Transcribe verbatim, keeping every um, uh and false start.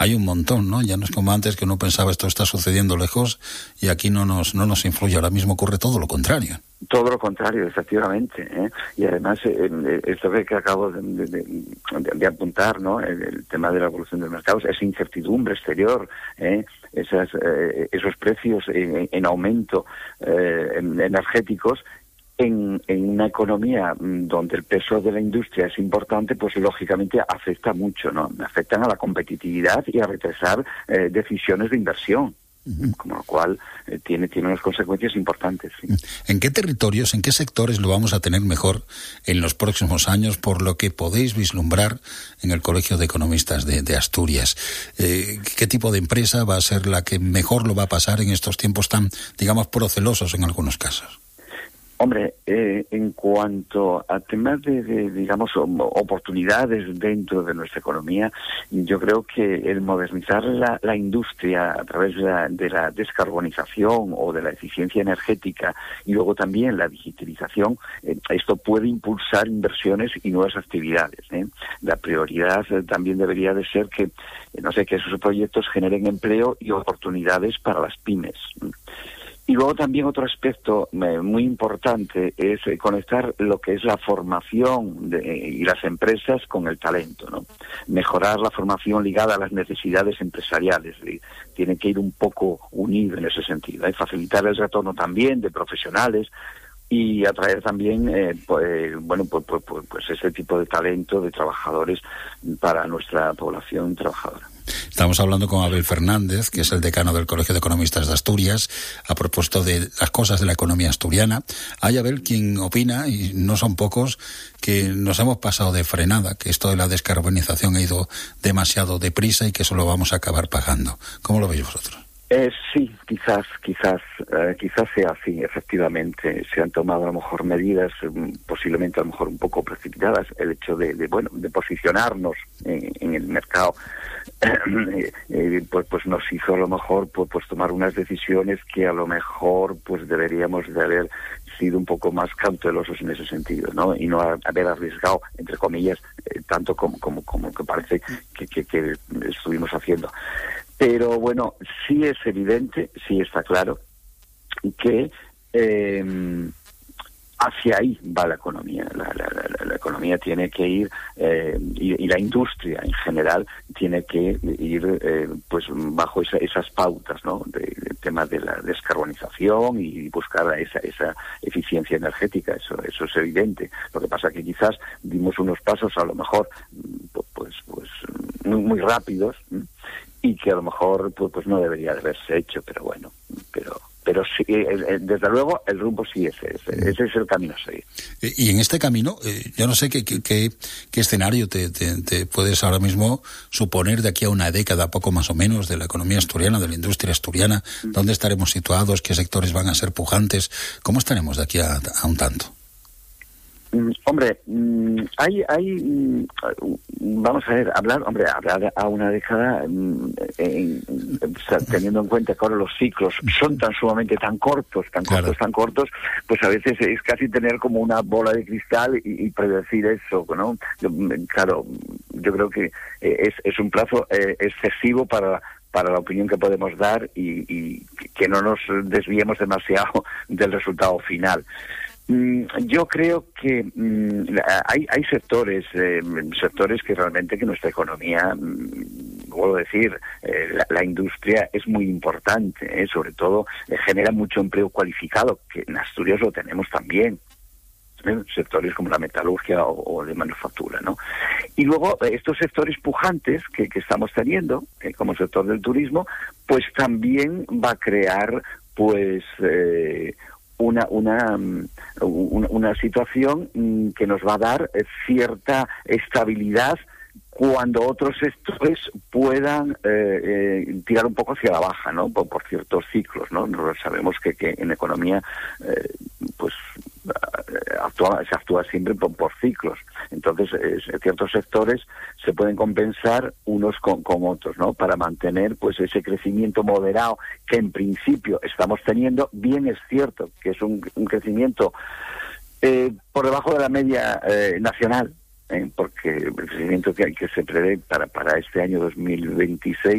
hay un montón, ¿no? Ya no es como antes que uno pensaba esto está sucediendo lejos y aquí no nos no nos influye. Ahora mismo ocurre todo lo contrario. Todo lo contrario, efectivamente, ¿eh? Y además, eh, esto que acabo de, de, de, de apuntar, ¿no? El, el tema de la evolución de los mercados, esa incertidumbre exterior, ¿eh? Esas, eh, esos precios en, en aumento eh, energéticos, En, en una economía donde el peso de la industria es importante, pues lógicamente afecta mucho, ¿no? Afectan a la competitividad y a retrasar eh, decisiones de inversión, uh-huh. Con lo cual eh, tiene, tiene unas consecuencias importantes. ¿Sí? ¿En qué territorios, en qué sectores lo vamos a tener mejor en los próximos años, por lo que podéis vislumbrar en el Colegio de Economistas de, de Asturias? Eh, ¿Qué tipo de empresa va a ser la que mejor lo va a pasar en estos tiempos tan, digamos, procelosos en algunos casos? Hombre, eh, en cuanto a temas de, de, digamos, oportunidades dentro de nuestra economía, yo creo que el modernizar la, la industria a través de la, de la descarbonización o de la eficiencia energética y luego también la digitalización, eh, esto puede impulsar inversiones y nuevas actividades, ¿eh? La prioridad eh, también debería de ser que, eh, no sé, que esos proyectos generen empleo y oportunidades para las pymes. Y luego también otro aspecto eh, muy importante es eh, conectar lo que es la formación de, y las empresas con el talento, ¿no? Mejorar la formación ligada a las necesidades empresariales. ¿Sí? Tiene que ir un poco unido en ese sentido, ¿eh? Facilitar el retorno también de profesionales y atraer también, eh, pues, bueno, pues, pues, pues ese tipo de talento de trabajadores para nuestra población trabajadora. Estamos hablando con Abel Fernández, que es el decano del Colegio de Economistas de Asturias, a propósito de las cosas de la economía asturiana. Hay Abel quien opina, y no son pocos, que nos hemos pasado de frenada, que esto de la descarbonización ha ido demasiado deprisa y que eso lo vamos a acabar pagando. ¿Cómo lo veis vosotros? Eh, sí, quizás, quizás, eh, quizás sea así, efectivamente. Se han tomado a lo mejor medidas, eh, posiblemente a lo mejor un poco precipitadas. El hecho de, de bueno, de posicionarnos en, en el mercado, eh, eh, pues, pues nos hizo a lo mejor pues, pues tomar unas decisiones que a lo mejor pues deberíamos de haber sido un poco más cautelosos en ese sentido, ¿no? Y no haber arriesgado, entre comillas, eh, tanto como, como, como que parece que, que, que estuvimos haciendo. Pero bueno, sí es evidente, sí está claro, que eh, hacia ahí va la economía. La, la, la, la economía tiene que ir, eh, y, y la industria en general tiene que ir eh, pues bajo esa, esas pautas, ¿no? De, del tema de la descarbonización y buscar esa, esa eficiencia energética. Eso, eso es evidente. Lo que pasa es que quizás dimos unos pasos a lo mejor pues, pues muy, muy rápidos, y que a lo mejor pues, pues no debería de haberse hecho, pero bueno, pero pero sí, eh, desde luego el rumbo sí es ese, ese es el camino a seguir. Y en este camino, eh, yo no sé qué, qué, qué, qué escenario te, te, te puedes ahora mismo suponer de aquí a una década, poco más o menos, de la economía asturiana, de la industria asturiana. Mm. ¿Dónde estaremos situados? ¿Qué sectores van a ser pujantes? ¿Cómo estaremos de aquí a, a un tanto? Mm, hombre, mm, hay, hay, mm, vamos a ver, hablar, hombre, hablar a una década, mm, en, en, teniendo en cuenta que ahora los ciclos son tan sumamente tan cortos, tan claro. cortos, tan cortos, pues a veces es casi tener como una bola de cristal y, y predecir eso, ¿no? Yo, claro, yo creo que es, es un plazo eh, excesivo para para la opinión que podemos dar y, y que no nos desviemos demasiado del resultado final. Yo creo que mm, hay, hay sectores, eh, sectores que realmente que nuestra economía, mm, vuelvo a decir, eh, la, la industria es muy importante, eh, sobre todo eh, genera mucho empleo cualificado, que en Asturias lo tenemos también. ¿eh? Sectores como la metalurgia o, o de manufactura, ¿no? Y luego eh, estos sectores pujantes que, que estamos teniendo, eh, como el sector del turismo, pues también va a crear, pues... Eh, Una, una, una, una situación que nos va a dar cierta estabilidad cuando otros sectores puedan eh, eh, tirar un poco hacia la baja, ¿no? Por, por ciertos ciclos, ¿no? Nosotros sabemos que, que en economía eh, pues actúa, se actúa siempre por, por ciclos. Entonces, eh, ciertos sectores se pueden compensar unos con, con otros, ¿no? Para mantener pues ese crecimiento moderado que en principio estamos teniendo. Bien es cierto que es un, un crecimiento eh, por debajo de la media eh, nacional, ¿eh? Porque el crecimiento que, que se prevé para, para este año dos mil veintiséis